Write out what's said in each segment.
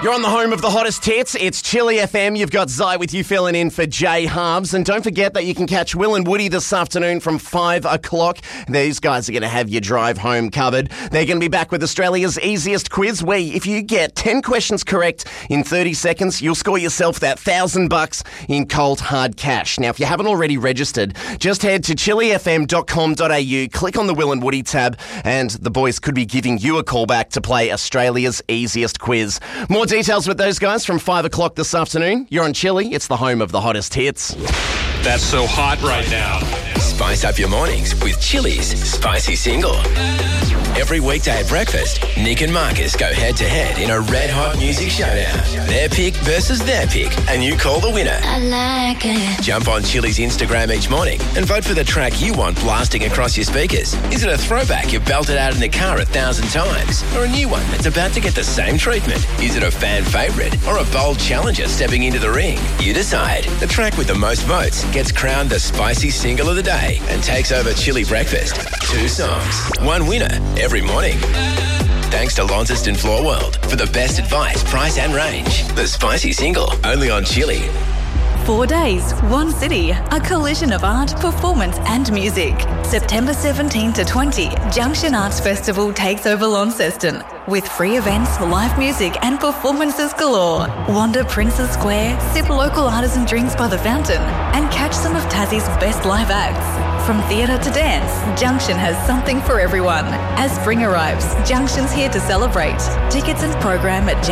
You're on the home of the hottest hits. It's Chili FM. You've got Zai with you filling in for Jay Harbs. And don't forget that you can catch Will and Woody this afternoon from 5 o'clock. These guys are going to have your drive home covered. They're going to be back with Australia's easiest quiz, where if you get 10 questions correct in 30 seconds, you'll score yourself that $1,000 in cold hard cash. Now, if you haven't already registered, just head to chilifm.com.au, click on the Will and Woody tab, and the boys could be giving you a call back to play Australia's easiest quiz. More details with those guys from 5 o'clock this afternoon. You're on Chili. It's the home of the hottest hits. That's so hot right now. Spice up your mornings with Chili's Spicy Single. Every weekday at breakfast, Nick and Marcus go head-to-head in a red-hot music showdown. Their pick versus their pick, and you call the winner. I like it. Jump on Chili's Instagram each morning and vote for the track you want blasting across your speakers. Is it a throwback you've belted out in the car 1,000 times? Or a new one that's about to get the same treatment? Is it a fan favourite or a bold challenger stepping into the ring? You decide. The track with the most votes gets crowned the Spicy Single of the Day and takes over Chili Breakfast. 2 songs, 1 winner every morning. Thanks to Launceston Floor World for the best advice, price and range. The Spicy Single, only on Chili. 4 days, one city, a collision of art, performance and music. September 17 to 20, Junction Arts Festival takes over Launceston. With free events, live music and performances galore. Wander Princes Square, sip local artisan drinks by the fountain and catch some of Tassie's best live acts. From theatre to dance, Junction has something for everyone. As spring arrives, Junction's here to celebrate. Tickets and program at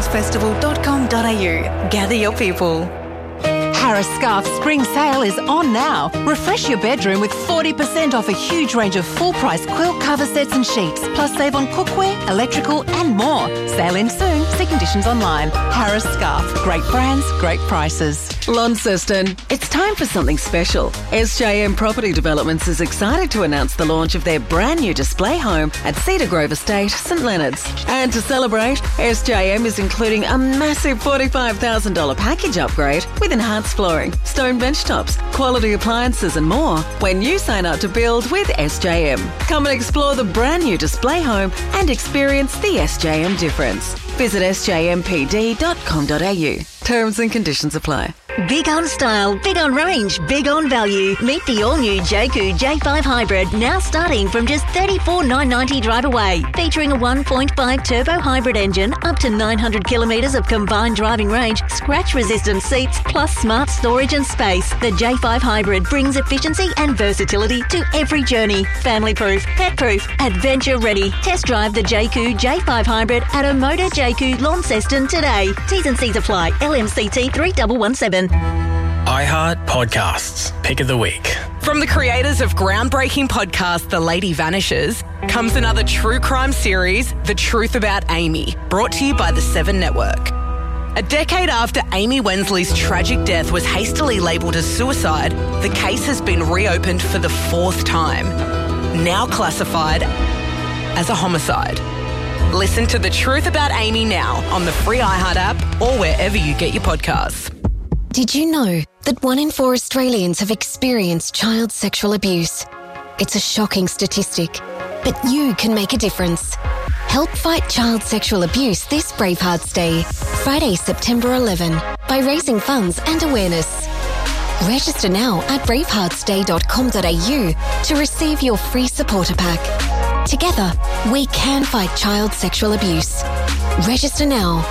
junctionartsfestival.com.au. Gather your people. Harris Scarf's spring sale is on now. Refresh your bedroom with 40% off a huge range of full-price quilt cover sets and sheets, plus save on cookware, electrical and more. Sale ends soon. See conditions online. Harris Scarf. Great brands, great prices. Launceston, it's time for something special. SJM Property Developments is excited to announce the launch of their brand new display home at Cedar Grove Estate, St Leonards. And to celebrate, SJM is including a massive $45,000 package upgrade with enhanced flooring, stone bench tops, quality appliances and more when you sign up to build with SJM. Come and explore the brand new display home and experience the SJM difference. Visit sjmpd.com.au. Terms and conditions apply. Big on style, big on range, big on value. Meet the all-new Jayco J5 Hybrid, now starting from just $34,990 drive away. Featuring a 1.5 turbo hybrid engine, up to 900 kilometres of combined driving range, scratch-resistant seats, plus smart storage and space. The J5 Hybrid brings efficiency and versatility to every journey. Family-proof, pet-proof, adventure-ready. Test drive the Jayco J5 Hybrid at Omoda Jayco Launceston today. T's and C's apply. LMCT 3117. iHeart Podcasts, Pick of the Week. From the creators of groundbreaking podcast The Lady Vanishes comes another true crime series, The Truth About Amy, brought to you by the 7 Network. A decade after Amy Wensley's tragic death was hastily labelled as suicide, the case has been reopened for the 4th time, now classified as a homicide. Listen to The Truth About Amy now on the free iHeart app or wherever you get your podcasts. Did you know that 1 in 4 Australians have experienced child sexual abuse? It's a shocking statistic, but you can make a difference. Help fight child sexual abuse this Bravehearts Day, Friday, September 11, by raising funds and awareness. Register now at braveheartsday.com.au to receive your free supporter pack. Together, we can fight child sexual abuse. Register now,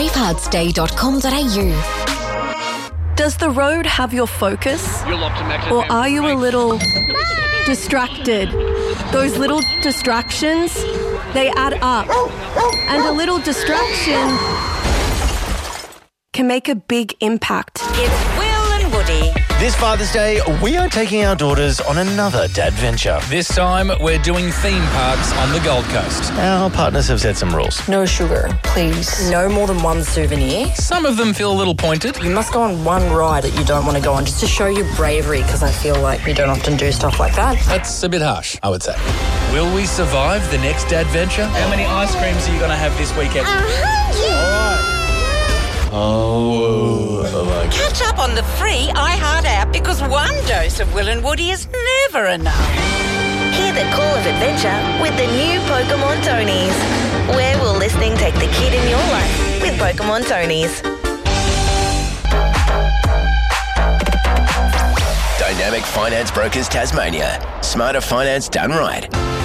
braveheartsday.com.au. Does the road have your focus? Or are you a little distracted? Those little distractions, they add up. And a little distraction can make a big impact. It's Will and Woody. This Father's Day, we are taking our daughters on another dad venture. This time, we're doing theme parks on the Gold Coast. Our partners have set some rules. No sugar, please. No more than 1 souvenir. Some of them feel a little pointed. You must go on 1 ride that you don't want to go on, just to show your bravery, because I feel like you don't often do stuff like that. That's a bit harsh, I would say. Will we survive the next dad venture? How many ice creams are you going to have this weekend? 100! Oh my God. Catch up on the free iHeart app, because 1 dose of Will and Woody is never enough. Hear the call of adventure with the new Pokemon Tonies. Where will listening take the kid in your life with Pokemon Tony's. Dynamic Finance Brokers Tasmania. Smarter finance done right.